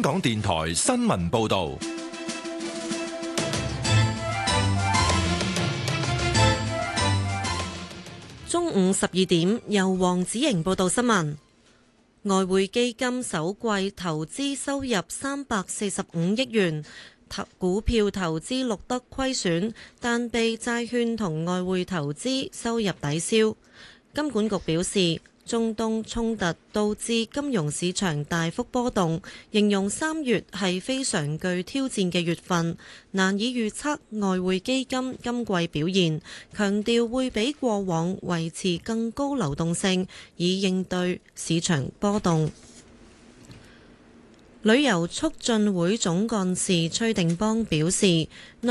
港電台新聞報道。 中午12點，由黃子瑩報道新聞。外匯基金首季投資收入345億元，股票投資錄得虧損，但被債券同外匯投資收入抵消。金管局表示，中東衝突導致金融市場大幅波動，形容3月係非常具挑戰嘅月份，難以預測外匯基金今季表現，強調會比過往維持更高流動性，以應對市場波動。旅遊促進會總幹事崔定邦表示，